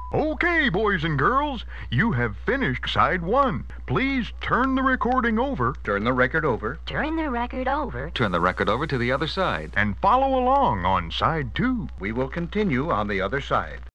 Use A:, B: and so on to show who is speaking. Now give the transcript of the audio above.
A: Okay, boys and girls, you have finished side one. Please turn the recording over.
B: Turn the record over.
C: Turn the record over.
D: Turn the record over to the other side.
A: And follow along on side two.
B: We will continue on the other side.